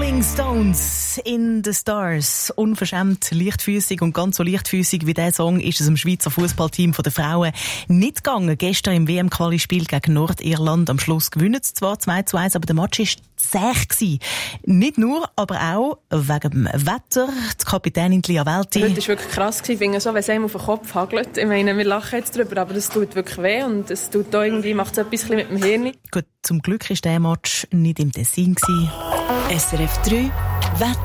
Rolling Stones in the Stars. Unverschämt leichtfüßig und ganz so leichtfüßig wie dieser Song ist es dem Schweizer Fußballteam der Frauen nicht gegangen. Gestern im WM-Quali-Spiel gegen Nordirland am Schluss gewinnen sie zwar 2:1, aber der Match war zäh gewesen. Nicht nur, aber auch wegen dem Wetter. Die Kapitänin Lia Welti. Heute war wirklich krass. Ich finde so, wenn es einem auf den Kopf hagelt. Ich meine, wir lachen jetzt drüber, aber das tut wirklich weh und es tut auch irgendwie, macht so etwas mit dem Hirn. Gut, zum Glück war der Match nicht im Tessin. SRF 3 Wetter.